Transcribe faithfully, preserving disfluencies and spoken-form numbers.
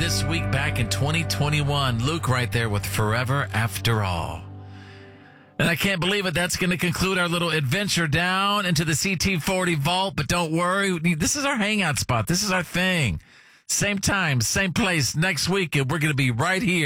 this week back in twenty twenty-one. Luke right there with Forever After All. And I can't believe it. That's going to conclude our little adventure down into the C T forty vault. But don't worry. This is our hangout spot. This is our thing. Same time, same place next week. And we're going to be right here.